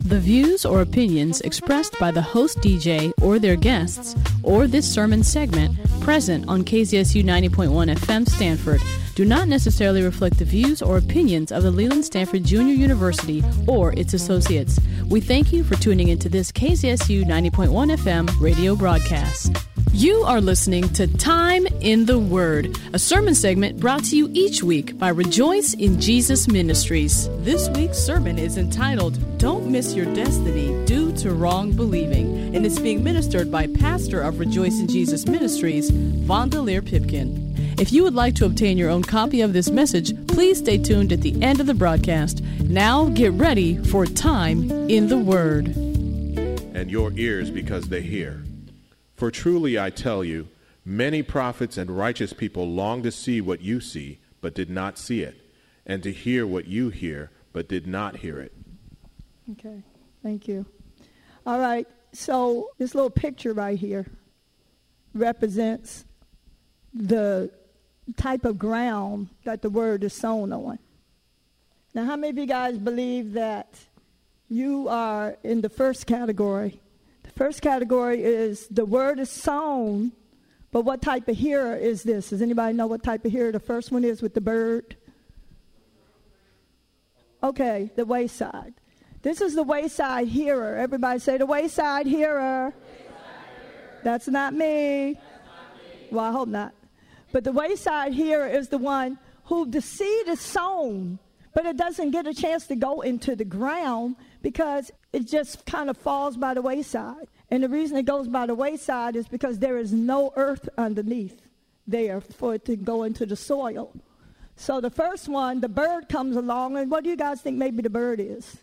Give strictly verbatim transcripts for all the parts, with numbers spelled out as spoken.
The views or opinions expressed by the host D J or their guests, or this sermon segment present on K Z S U ninety point one F M Stanford, do not necessarily reflect the views or opinions of the Leland Stanford Junior University or its associates. We thank you for tuning into this K Z S U ninety point one F M radio broadcast. You are listening to Time in the Word, a sermon segment brought to you each week by Rejoice in Jesus Ministries. This week's sermon is entitled, Don't Miss Your Destiny Due to Wrong Believing, and it's being ministered by pastor of Rejoice in Jesus Ministries, Vonda Lear Pipkin. If you would like to obtain your own copy of this message, please stay tuned at the end of the broadcast. Now get ready for Time in the Word. And your ears because they hear. For truly I tell you, many prophets and righteous people long to see what you see, but did not see it, and to hear what you hear, but did not hear it. Okay, thank you. All right, so this little picture right here represents the type of ground that the word is sown on. Now, how many of you guys believe that you are in the first category? The first category is the word is sown, but what type of hearer is this? Does anybody know what type of hearer the first one is with the bird? Okay, the wayside. This is the wayside hearer. Everybody say the wayside hearer. Wayside hearer. That's not me. That's not me. Well, I hope not. But the wayside hearer is the one who the seed is sown, but it doesn't get a chance to go into the ground because it just kind of falls by the wayside. And the reason it goes by the wayside is because there is no earth underneath there for it to go into the soil. So the first one, the bird comes along, and what do you guys think maybe the bird is?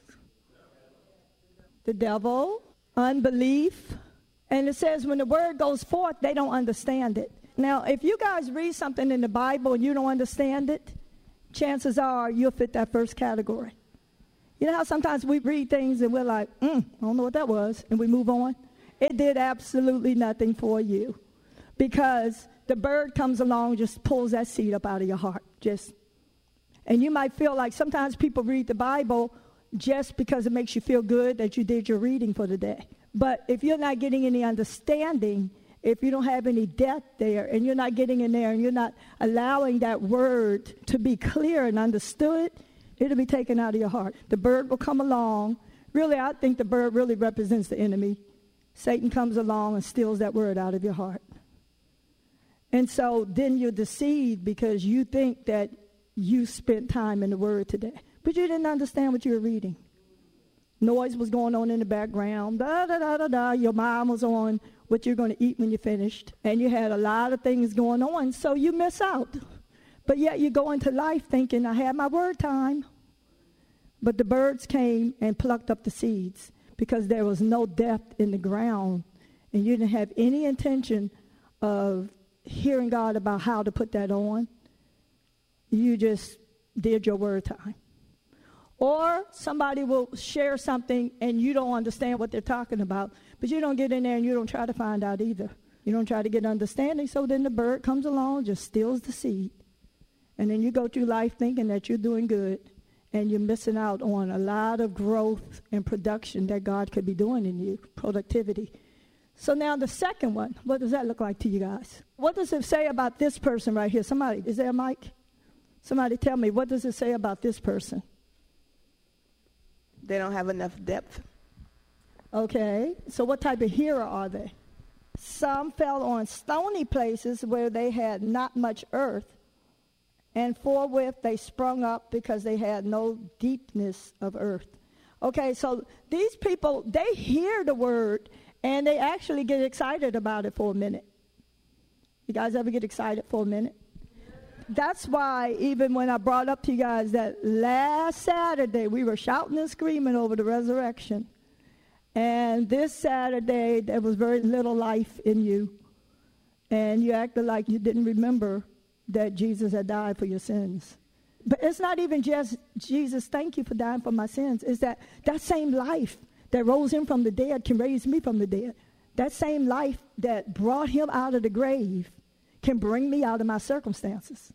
The devil, unbelief. And it says when the word goes forth, they don't understand it. Now, if you guys read something in the Bible and you don't understand it, chances are you'll fit that first category. You know how sometimes we read things and we're like, mm, I don't know what that was, and we move on? It did absolutely nothing for you because the bird comes along, just pulls that seed up out of your heart. Just, and you might feel like sometimes people read the Bible just because it makes you feel good that you did your reading for the day. But if you're not getting any understanding, if you don't have any depth there, and you're not getting in there, and you're not allowing that word to be clear and understood, it'll be taken out of your heart. The bird will come along. Really, I think the bird really represents the enemy. Satan comes along and steals that word out of your heart. And so then you're deceived because you think that you spent time in the word today. But you didn't understand what you were reading. Noise was going on in the background. Da, da, da, da, da. Your mom was on what you're going to eat when you're finished. And you had a lot of things going on, so you miss out. But yet you go into life thinking, I had my word time. But the birds came and plucked up the seeds because there was no depth in the ground. And you didn't have any intention of hearing God about how to put that on. You just did your word time. Or somebody will share something and you don't understand what they're talking about, but you don't get in there and you don't try to find out either. You don't try to get understanding, so then the bird comes along, just steals the seed. And then you go through life thinking that you're doing good, and you're missing out on a lot of growth and production that God could be doing in you, productivity. So now the second one, what does that look like to you guys? What does it say about this person right here? Somebody, is there a mic? Somebody tell me, what does it say about this person? They don't have enough depth. Okay, so what type of hearer are they? Some fell on stony places where they had not much earth, and forthwith they sprung up because they had no deepness of earth. Okay, so these people, they hear the word, and they actually get excited about it for a minute. You guys ever get excited for a minute? That's why even when I brought up to you guys that last Saturday we were shouting and screaming over the resurrection. And this Saturday there was very little life in you. And you acted like you didn't remember that Jesus had died for your sins. But it's not even just, Jesus, thank you for dying for my sins. It's that that same life that rose him from the dead can raise me from the dead. That same life that brought him out of the grave can bring me out of my circumstances.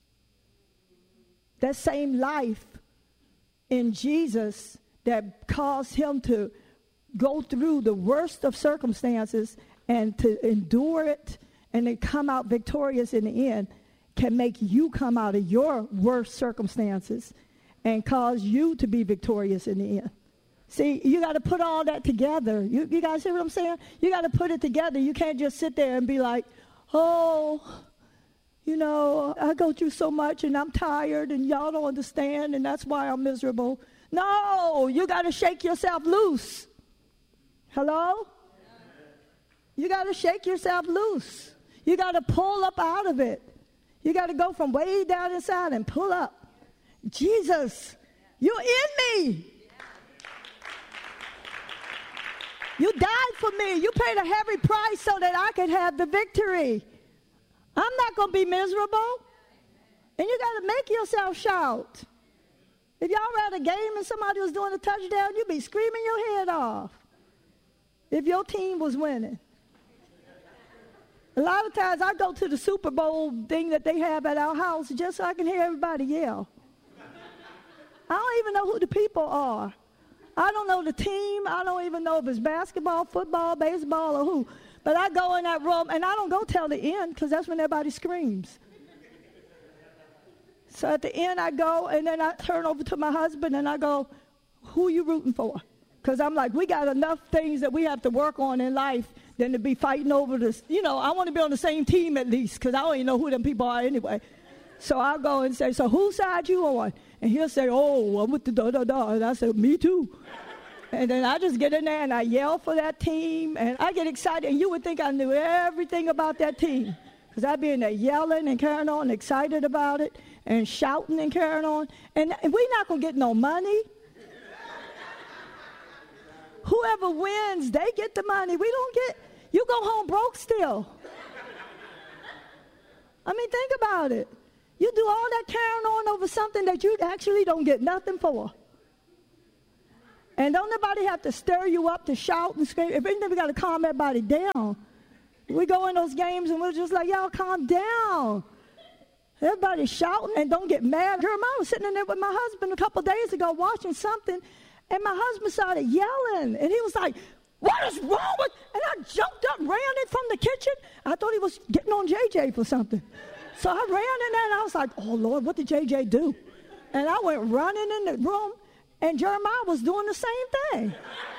That same life in Jesus that caused him to go through the worst of circumstances and to endure it and then come out victorious in the end can make you come out of your worst circumstances and cause you to be victorious in the end. See, you got to put all that together. You, you guys hear what I'm saying? You got to put it together. You can't just sit there and be like, oh, you know, I go through so much and I'm tired and y'all don't understand and that's why I'm miserable. No, you got to shake yourself loose. Hello? You got to shake yourself loose. You got to pull up out of it. You got to go from way down inside and pull up. Jesus, you're in me. You died for me. You paid a heavy price so that I could have the victory. I'm not going to be miserable. And you got to make yourself shout. If y'all were at a game and somebody was doing a touchdown, you'd be screaming your head off. If your team was winning. A lot of times I go to the Super Bowl thing that they have at our house just so I can hear everybody yell. I don't even know who the people are. I don't know the team. I don't even know if it's basketball, football, baseball, or who. But I go in that room, and I don't go till the end because that's when everybody screams. So at the end, I go, and then I turn over to my husband, and I go, who are you rooting for? Because I'm like, we got enough things that we have to work on in life than to be fighting over this. You know, I want to be on the same team at least because I don't even know who them people are anyway. So I'll go and say, so whose side you on? And he'll say, oh, I'm with the da-da-da. And I said, me too. And then I just get in there and I yell for that team. And I get excited. And you would think I knew everything about that team. Because I'd be in there yelling and carrying on, excited about it, and shouting and carrying on. And we're not going to get no money. Whoever wins, they get the money. We don't get, you go home broke still. I mean, think about it. You do all that carrying on over something that you actually don't get nothing for. And don't nobody have to stir you up to shout and scream. If anything, we got to calm everybody down. We go in those games and we're just like, y'all calm down. Everybody's shouting and don't get mad. Jeremiah was sitting in there with my husband a couple days ago watching something, and my husband started yelling. And he was like, what is wrong with? And I jumped up, ran in from the kitchen. I thought he was getting on J J for something. So I ran in there, and I was like, oh, Lord, what did J J do? And I went running in the room, and Jeremiah was doing the same thing.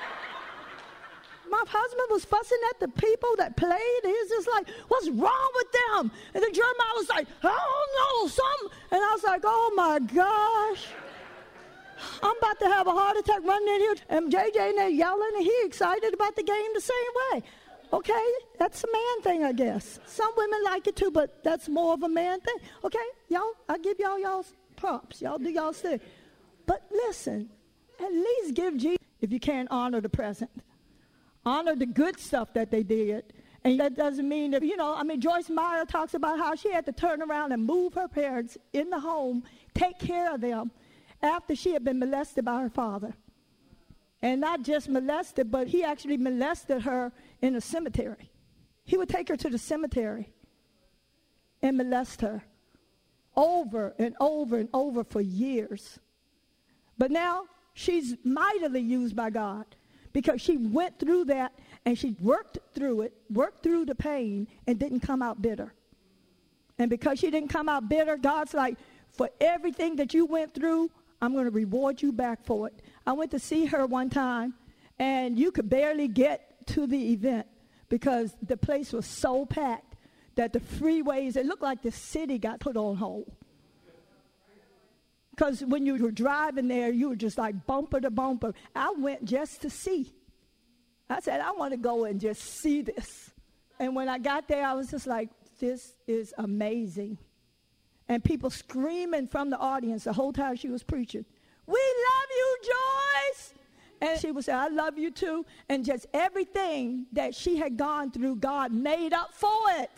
My husband was fussing at the people that played. He was just like, what's wrong with them? And then Jeremiah was like, I don't know, something. And I was like, oh, my gosh. I'm about to have a heart attack running in here. And J J in there yelling, and he excited about the game the same way. Okay, that's a man thing, I guess. Some women like it too, but that's more of a man thing. Okay, y'all, I give y'all y'all's props. Y'all do y'all's thing. But listen, at least give Jesus, if you can't honor the present. Honor the good stuff that they did. And that doesn't mean that, you know, I mean, Joyce Meyer talks about how she had to turn around and move her parents in the home, take care of them after she had been molested by her father. And not just molested, but he actually molested her in a cemetery. He would take her to the cemetery and molest her over and over and over for years. But now she's mightily used by God because she went through that and she worked through it, worked through the pain, and didn't come out bitter. And because she didn't come out bitter, God's like, for everything that you went through, I'm going to reward you back for it. I went to see her one time, and you could barely get to the event because the place was so packed that the freeways, it looked like the city got put on hold. Because when you were driving there, you were just like bumper to bumper. I went just to see. I said, I want to go and just see this. And when I got there, I was just like, this is amazing. And people screaming from the audience the whole time she was preaching, we love you, Joyce. And she would say, I love you too. And just everything that she had gone through, God made up for it.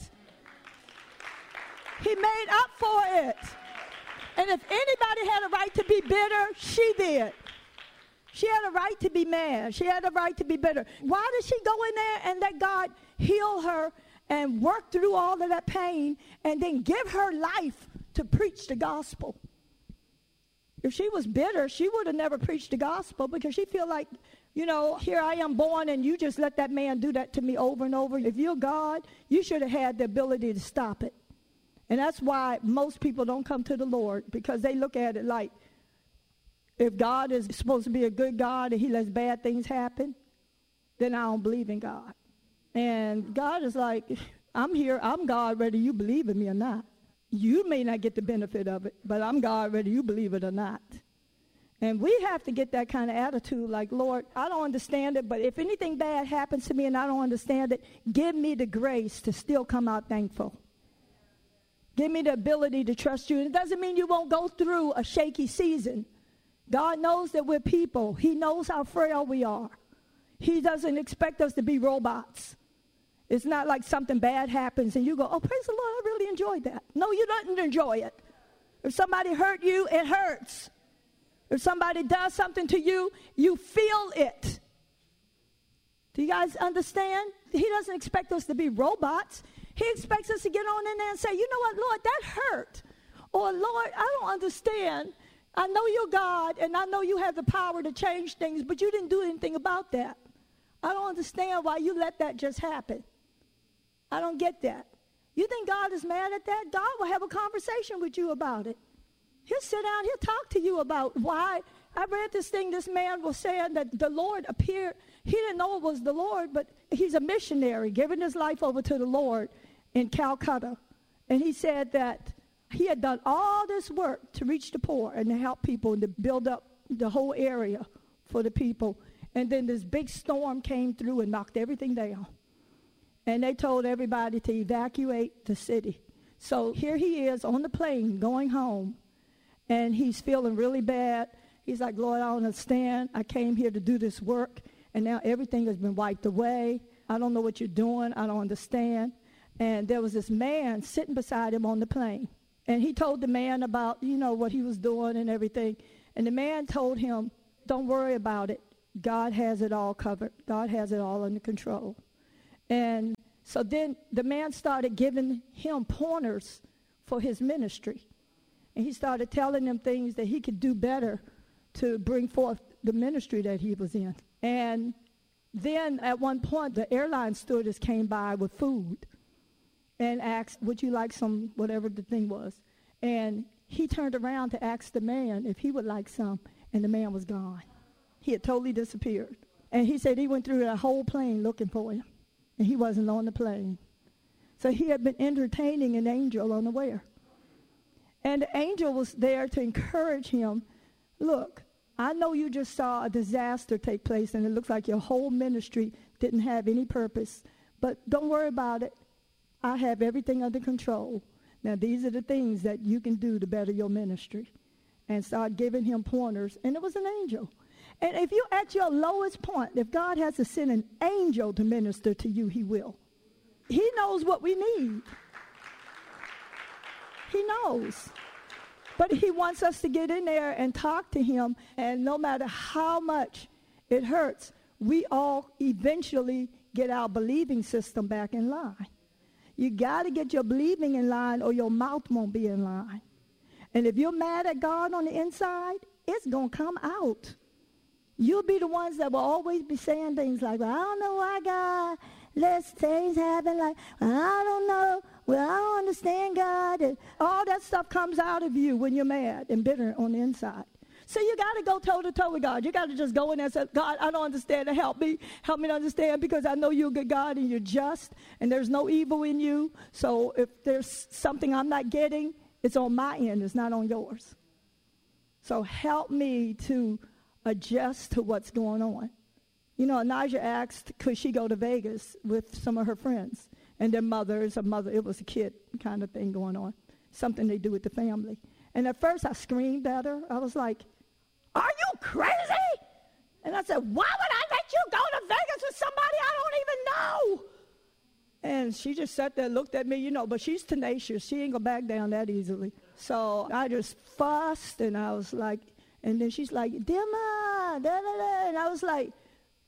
He made up for it. And if anybody had a right to be bitter, she did. She had a right to be mad. She had a right to be bitter. Why did she go in there and let God heal her and work through all of that pain and then give her life to preach the gospel? If she was bitter, she would have never preached the gospel because she feel like, you know, here I am born and you just let that man do that to me over and over. If you're God, you should have had the ability to stop it. And that's why most people don't come to the Lord, because they look at it like, if God is supposed to be a good God and he lets bad things happen, then I don't believe in God. And God is like, I'm here, I'm God, whether you believe in me or not. You may not get the benefit of it, but I'm God, whether you believe it or not. And we have to get that kind of attitude, like, Lord, I don't understand it, but if anything bad happens to me and I don't understand it, give me the grace to still come out thankful. Give me the ability to trust you. And it doesn't mean you won't go through a shaky season. God knows that we're people. He knows how frail we are. He doesn't expect us to be robots. It's not like something bad happens and you go, oh, praise the Lord, I really enjoyed that. No, you don't enjoy it. If somebody hurt you, it hurts. If somebody does something to you, you feel it. Do you guys understand? He doesn't expect us to be robots. He expects us to get on in there and say, you know what, Lord, that hurt. Or, Lord, I don't understand. I know you're God, and I know you have the power to change things, but you didn't do anything about that. I don't understand why you let that just happen. I don't get that. You think God is mad at that? God will have a conversation with you about it. He'll sit down, he'll talk to you about why. I read this thing, this man was saying that the Lord appeared. He didn't know it was the Lord, but he's a missionary, giving his life over to the Lord in Calcutta. And he said that he had done all this work to reach the poor and to help people and to build up the whole area for the people. And then this big storm came through and knocked everything down. And they told everybody to evacuate the city. So here he is on the plane going home, and he's feeling really bad. He's like, Lord, I don't understand. I came here to do this work, and now everything has been wiped away. I don't know what you're doing. I don't understand. And there was this man sitting beside him on the plane. And he told the man about, you know, what he was doing and everything. And the man told him, don't worry about it. God has it all covered. God has it all under control. And so then the man started giving him pointers for his ministry. And he started telling him things that he could do better to bring forth the ministry that he was in. And then at one point, the airline stewardess came by with food and asked, would you like some, whatever the thing was. And he turned around to ask the man if he would like some, and the man was gone. He had totally disappeared. And he said he went through the whole plane looking for him, and he wasn't on the plane. So he had been entertaining an angel unaware. And the angel was there to encourage him. Look, I know you just saw a disaster take place, and it looks like your whole ministry didn't have any purpose. But don't worry about it. I have everything under control. Now, these are the things that you can do to better your ministry. And start giving him pointers. And it was an angel. And if you're at your lowest point, if God has to send an angel to minister to you, he will. He knows what we need. He knows. But he wants us to get in there and talk to him. And no matter how much it hurts, we all eventually get our believing system back in line. You got to get your believing in line or your mouth won't be in line. And if you're mad at God on the inside, it's going to come out. You'll be the ones that will always be saying things like, well, I don't know why God lets things happen. Like, well, I don't know. Well, I don't understand God. And all that stuff comes out of you when you're mad and bitter on the inside. So you got to go toe-to-toe with God. You got to just go in there and say, God, I don't understand. And help me. Help me to understand, because I know you're a good God and you're just and there's no evil in you. So if there's something I'm not getting, it's on my end. It's not on yours. So help me to adjust to what's going on. You know, Elijah asked, could she go to Vegas with some of her friends? And their mothers, a mother, it was a kid kind of thing going on. Something they do with the family. And at first I screamed at her. I was like, are you crazy? And I said, why would I let you go to Vegas with somebody I don't even know? And she just sat there, looked at me, you know, but she's tenacious. She ain't going to back down that easily. So I just fussed, and I was like, and then she's like, Dima, da, da, da. And I was like,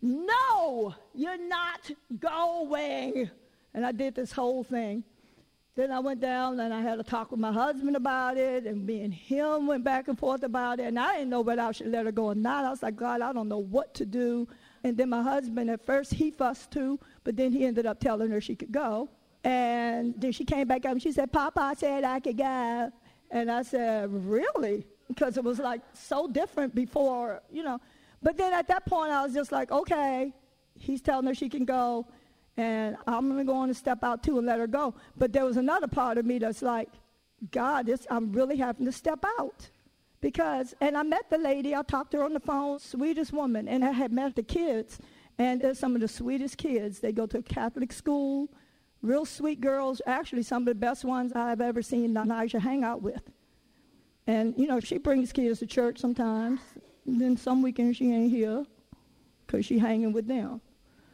no, you're not going. And I did this whole thing. Then I went down and I had a talk with my husband about it, and me and him went back and forth about it, and I didn't know whether I should let her go or not. I was like, God, I don't know what to do. And then my husband, at first, he fussed too, but then he ended up telling her she could go. And then she came back up and she said, Papa said I could go. And I said, really? Because it was like so different before, you know. But then at that point, I was just like, okay, he's telling her she can go, and I'm going to go on and step out too and let her go. But there was another part of me that's like, God, this, I'm really having to step out. Because, and I met the lady, I talked to her on the phone, sweetest woman, and I had met the kids, and they're some of the sweetest kids. They go to a Catholic school, real sweet girls, actually some of the best ones I've ever seen Elijah hang out with. And, you know, she brings kids to church sometimes, and then some weekends she ain't here because she hanging with them.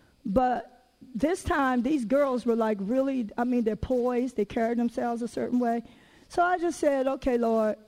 But this time, these girls were like really, I mean, they're poised, they carry themselves a certain way. So I just said, okay, Lord,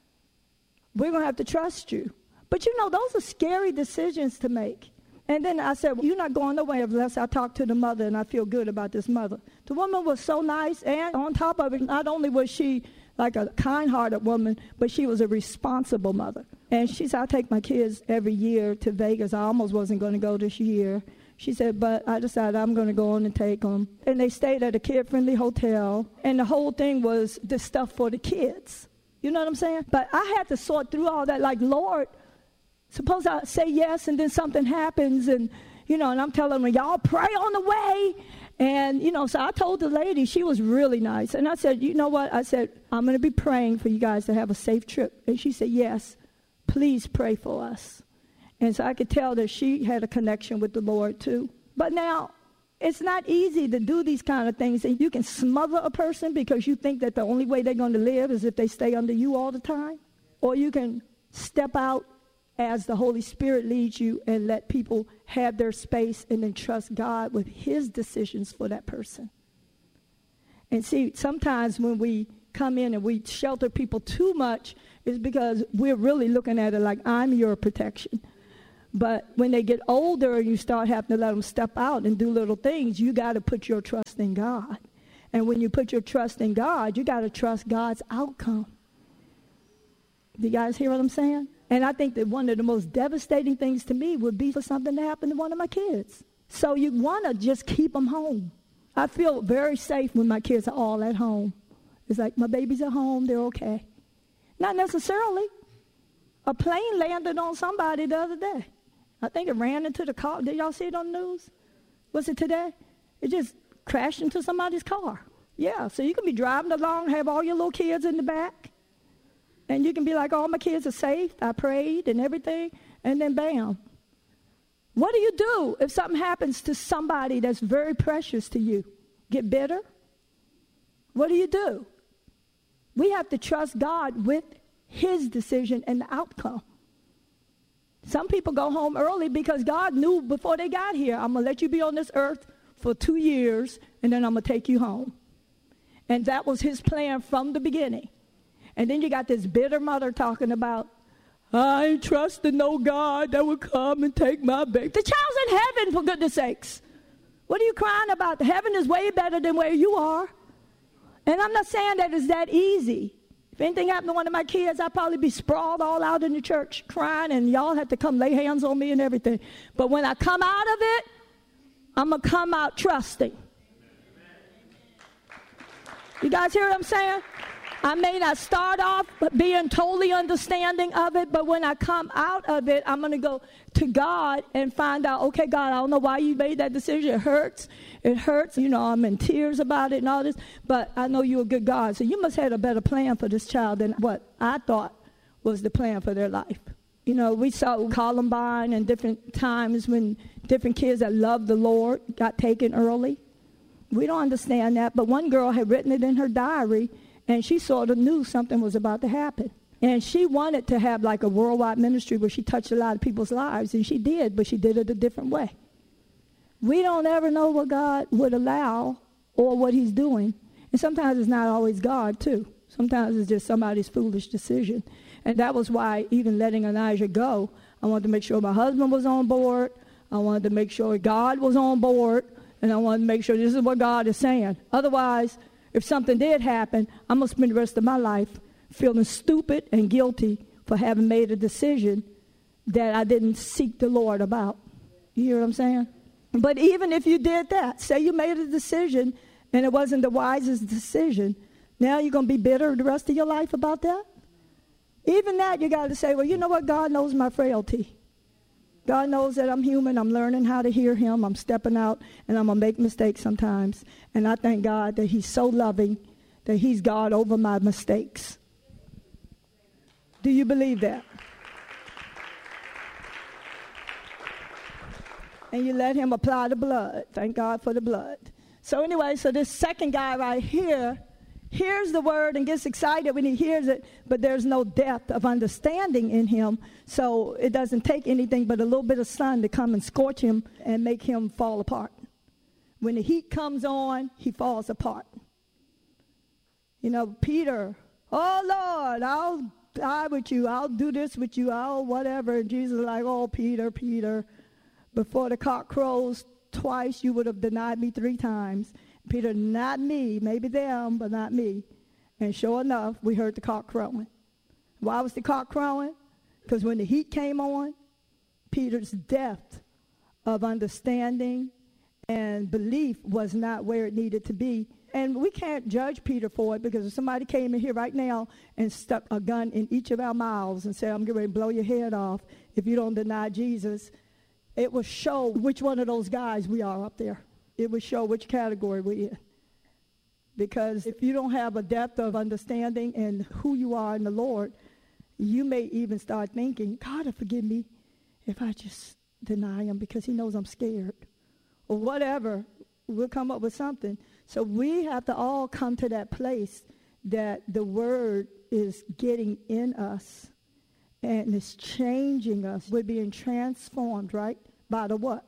we're going to have to trust you. But, you know, those are scary decisions to make. And then I said, well, you're not going nowhere unless I talk to the mother and I feel good about this mother. The woman was so nice, and on top of it, not only was she like a kind-hearted woman, but she was a responsible mother. And she said, I take my kids every year to Vegas. I almost wasn't going to go this year. She said, but I decided I'm going to go on and take them. And they stayed at a kid-friendly hotel, and the whole thing was the stuff for the kids. You know what I'm saying? But I had to sort through all that, like, Lord, suppose I say yes and then something happens, and, you know, and I'm telling them, y'all pray on the way. And, you know, so I told the lady, she was really nice. And I said, you know what? I said, I'm going to be praying for you guys to have a safe trip. And she said, yes, please pray for us. And so I could tell that she had a connection with the Lord too. But now, it's not easy to do these kind of things, and you can smother a person because you think that the only way they're going to live is if they stay under you all the time. Or you can step out as the Holy Spirit leads you and let people have their space and then trust God with his decisions for that person. And see, sometimes when we come in and we shelter people too much, it's because we're really looking at it like, I'm your protection. But when they get older and you start having to let them step out and do little things, you got to put your trust in God. And when you put your trust in God, you got to trust God's outcome. Do you guys hear what I'm saying? And I think that one of the most devastating things to me would be for something to happen to one of my kids. So you want to just keep them home. I feel very safe when my kids are all at home. It's like my babies are home, they're okay. Not necessarily. A plane landed on somebody the other day. I think it ran into the car. Did y'all see it on the news? Was it today? It just crashed into somebody's car. Yeah, so you can be driving along, have all your little kids in the back, and you can be like, all my kids are safe. I prayed and everything, and then bam. What do you do if something happens to somebody that's very precious to you? Get bitter? What do you do? We have to trust God with his decision and the outcome. Some people go home early because God knew before they got here, I'm going to let you be on this earth for two years, and then I'm going to take you home. And that was his plan from the beginning. And then you got this bitter mother talking about, I ain't trusting no God that would come and take my baby. The child's in heaven, for goodness sakes. What are you crying about? Heaven is way better than where you are. And I'm not saying that it's that easy. If anything happened to one of my kids, I'd probably be sprawled all out in the church crying, and y'all had to come lay hands on me and everything. But when I come out of it, I'm going to come out trusting. You guys hear what I'm saying? I may not start off being totally understanding of it, but when I come out of it, I'm going to go to God and find out, okay, God, I don't know why you made that decision. It hurts. It hurts. You know, I'm in tears about it and all this, but I know you're a good God. So you must have had a better plan for this child than what I thought was the plan for their life. You know, we saw Columbine and different times when different kids that loved the Lord got taken early. We don't understand that, but one girl had written it in her diary, and she sort of knew something was about to happen. And she wanted to have like a worldwide ministry where she touched a lot of people's lives, and she did, but she did it a different way. We don't ever know what God would allow or what he's doing. And sometimes it's not always God, too. Sometimes it's just somebody's foolish decision. And that was why even letting Elijah go, I wanted to make sure my husband was on board. I wanted to make sure God was on board. And I wanted to make sure this is what God is saying. Otherwise, If something did happen, I'm going to spend the rest of my life feeling stupid and guilty for having made a decision that I didn't seek the Lord about. You hear what I'm saying? But even if you did that, say you made a decision and it wasn't the wisest decision, now you're going to be bitter the rest of your life about that? Even that, you got to say, well, you know what? God knows my frailty. God knows that I'm human. I'm learning how to hear him. I'm stepping out, and I'm going to make mistakes sometimes. And I thank God that he's so loving that he's God over my mistakes. Do you believe that? And you let him apply the blood. Thank God for the blood. So anyway, so this second guy right here hears the word and gets excited when he hears it, but there's no depth of understanding in him. So it doesn't take anything but a little bit of sun to come and scorch him and make him fall apart. When the heat comes on, he falls apart. You know, Peter, oh, Lord, I'll die with you. I'll do this with you. I'll whatever. And Jesus is like, oh, Peter, Peter, before the cock crows twice, you would have denied me three times. Peter, not me, maybe them, but not me. And sure enough, we heard the cock crowing. Why was the cock crowing? Because when the heat came on, Peter's depth of understanding and belief was not where it needed to be. And we can't judge Peter for it, because if somebody came in here right now and stuck a gun in each of our mouths and said, I'm getting ready to blow your head off if you don't deny Jesus, it will show which one of those guys we are up there. It will show which category we're in. Because if you don't have a depth of understanding and who you are in the Lord, you may even start thinking, God will forgive me if I just deny him because he knows I'm scared. Or whatever. We'll come up with something. So we have to all come to that place that the word is getting in us and it's changing us. We're being transformed, right? By the what?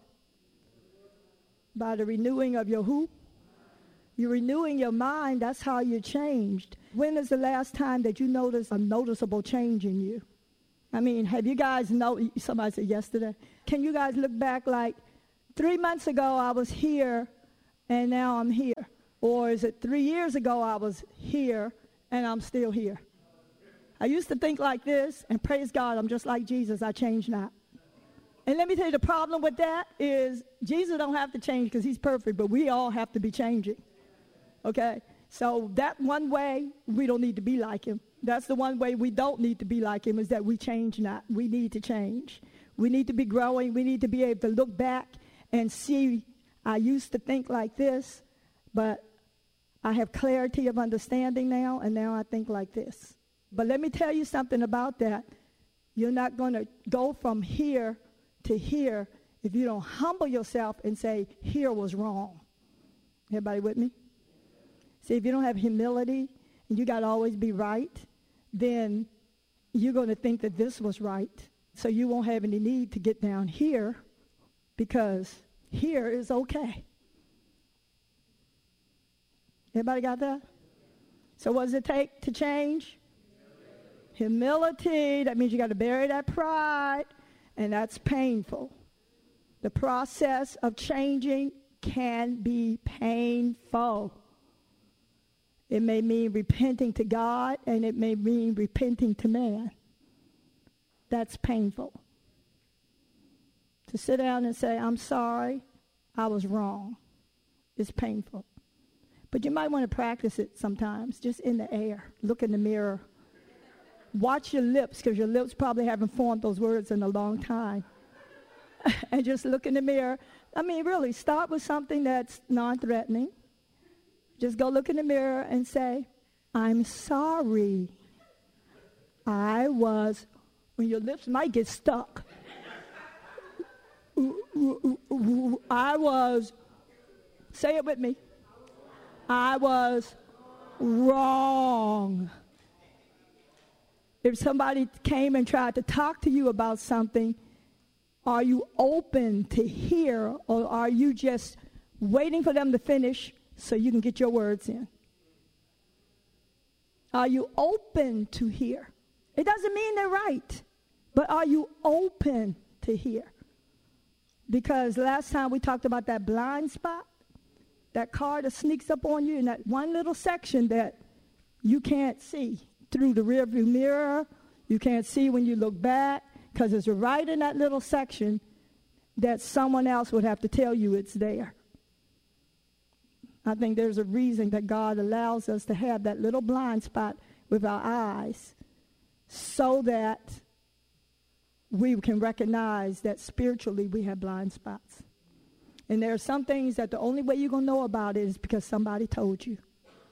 By the renewing of your who? You're renewing your mind. That's how you're changed. When is the last time that you noticed a noticeable change in you? I mean, have you guys know? Somebody said yesterday. Can you guys look back like three months ago I was here and now I'm here? Or is it three years ago I was here and I'm still here? I used to think like this, and praise God, I'm just like Jesus. I changed not. And let me tell you, the problem with that is Jesus don't have to change because he's perfect, but we all have to be changing. Okay? So that one way, we don't need to be like him. That's the one way we don't need to be like him, is that we change not. We need to change. We need to be growing. We need to be able to look back and see, I used to think like this, but I have clarity of understanding now, and now I think like this. But let me tell you something about that. You're not going to go from here to here if you don't humble yourself and say, here was wrong. Everybody with me? See, if you don't have humility and you got to always be right, then you're going to think that this was right. So you won't have any need to get down here because here is okay. Everybody got that? So what does it take to change? Humility. That means you got to bury that pride, and that's painful. The process of changing can be painful. It may mean repenting to God, and it may mean repenting to man. That's painful. To sit down and say, I'm sorry, I was wrong, is painful. But you might want to practice it sometimes, just in the air. Look in the mirror. Watch your lips, because your lips probably haven't formed those words in a long time. And just look in the mirror. I mean, really, start with something that's non-threatening. Just go look in the mirror and say, I'm sorry. I was, when your lips might get stuck. I was, say it with me. I was wrong. If somebody came and tried to talk to you about something, are you open to hear, or are you just waiting for them to finish so you can get your words in? Are you open to hear? It doesn't mean they're right, but are you open to hear? Because last time we talked about that blind spot. that car that sneaks up on you in that one little section that you can't see through the rearview mirror. You can't see when you look back because it's right in that little section that someone else would have to tell you it's there. I think there's a reason that God allows us to have that little blind spot with our eyes so that we can recognize that spiritually we have blind spots. And there are some things that the only way you're going to know about it is because somebody told you.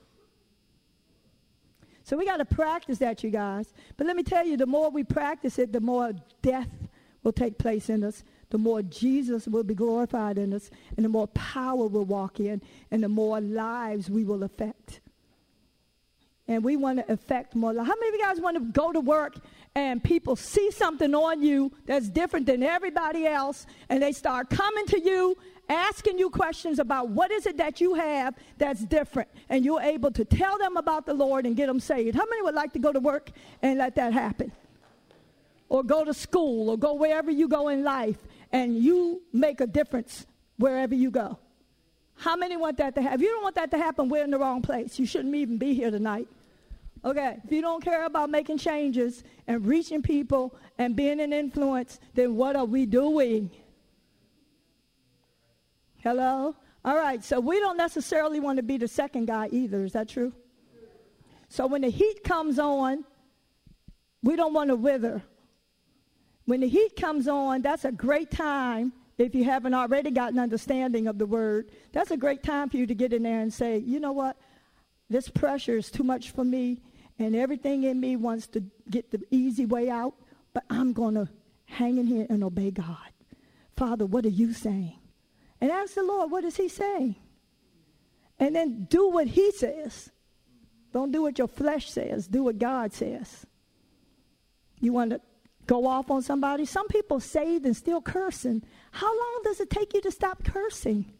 So we got to practice that, you guys. But let me tell you, the more we practice it, the more death will take place in us, the more Jesus will be glorified in us, and the more power we'll walk in, and the more lives we will affect. And we want to affect more lives. How many of you guys want to go to work and people see something on you that's different than everybody else, and they start coming to you, asking you questions about what is it that you have that's different, and you're able to tell them about the Lord and get them saved? How many would like to go to work and let that happen? Or go to school, or go wherever you go in life, and you make a difference wherever you go? How many want that to happen? If you don't want that to happen, we're in the wrong place. You shouldn't even be here tonight. Okay, if you don't care about making changes and reaching people and being an influence, then what are we doing? Hello? All right, so we don't necessarily want to be the second guy either. Is that true? So when the heat comes on, we don't want to wither. When the heat comes on, that's a great time, if you haven't already gotten understanding of the word, that's a great time for you to get in there and say, you know what? This pressure is too much for me, and everything in me wants to get the easy way out, but I'm going to hang in here and obey God. Father, what are you saying? And ask the Lord, what is he saying? And then do what he says. Don't do what your flesh says. Do what God says. You want to go off on somebody? Some people saved and still cursing. How long does it take you to stop cursing?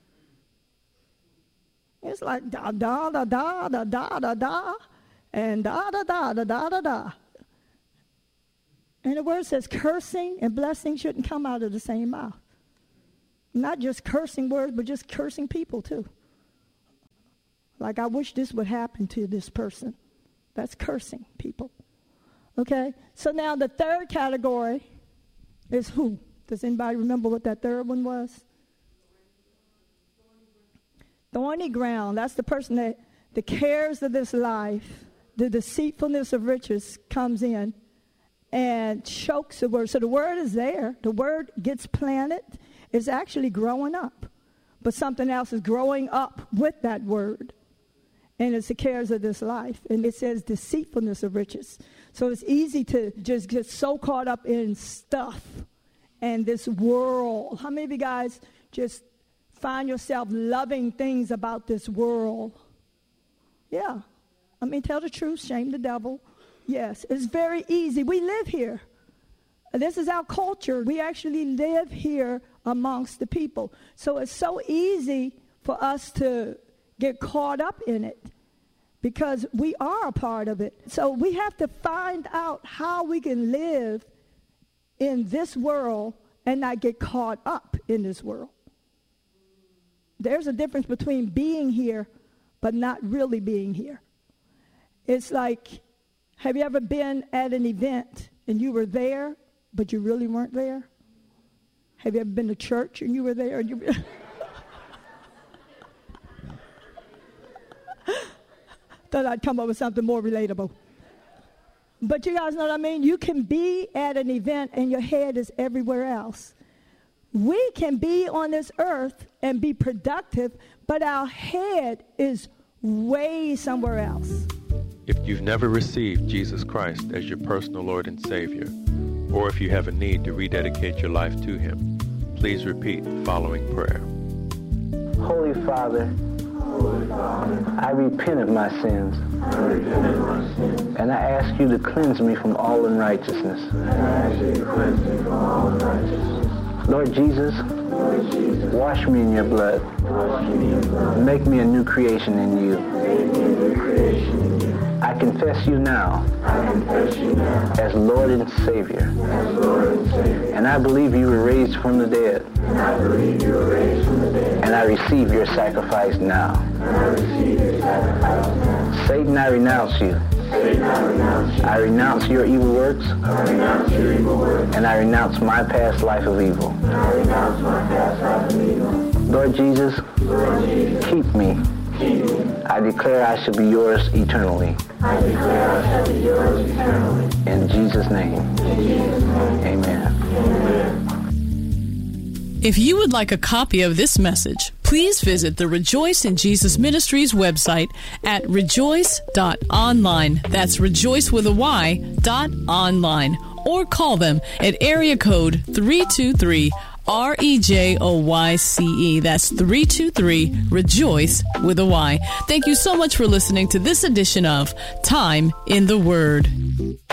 It's like da da da da da da da da and da da da da da da da. And the word says cursing and blessing shouldn't come out of the same mouth. Not just cursing words, but just cursing people too. Like, I wish this would happen to this person. That's cursing people. Okay? So now the third category is who? Does anybody remember what that third one was? Thorny ground. That's the person that the cares of this life, the deceitfulness of riches comes in and chokes the word. So the word is there. The word gets planted. It's actually growing up. But something else is growing up with that word. And it's the cares of this life. And it says deceitfulness of riches. So it's easy to just get so caught up in stuff and this world. How many of you guys just find yourself loving things about this world? Yeah. I mean, tell the truth, shame the devil. Yes, it's very easy. We live here. This is our culture. We actually live here amongst the people. So it's so easy for us to get caught up in it because we are a part of it. So we have to find out how we can live in this world and not get caught up in this world. There's a difference between being here but not really being here. It's like, have you ever been at an event and you were there but you really weren't there? Have you ever been to church and you were there and you thought I'd come up with something more relatable. But you guys know what I mean? You can be at an event and your head is everywhere else. We can be on this earth and be productive, but our head is way somewhere else. If you've never received Jesus Christ as your personal Lord and Savior, or if you have a need to rededicate your life to Him, please repeat the following prayer. Holy Father, Holy Father, I repent of my sins, I repent of my sins, and I ask you to cleanse me from all unrighteousness. And I ask you to cleanse me from all unrighteousness. Lord Jesus, Lord Jesus, wash me in your blood. Wash me in your blood. Make me a new creation in you. Make me a new creation in you. I confess you now, I confess you now as Lord and Savior. as Lord and Savior. And I believe you were raised from the dead. And I believe you were raised from the dead. And I receive your sacrifice now. And I receive your sacrifice now. Satan, I renounce you. Satan, I renounce you. I renounce your evil works. I renounce your evil works. And I renounce my past life of evil. And I renounce my past life of evil. Lord Jesus, Lord Jesus, keep me. keep me. I declare I shall be yours eternally. I declare I shall be yours eternally. In Jesus' name, In Jesus' name. amen. Amen. If you would like a copy of this message, please visit the Rejoice in Jesus Ministries website at rejoice dot online. That's rejoice with a Y dot online. Or call them at area code three two three R E J O Y C E. That's three two three Rejoice with a Y. Thank you so much for listening to this edition of Time in the Word.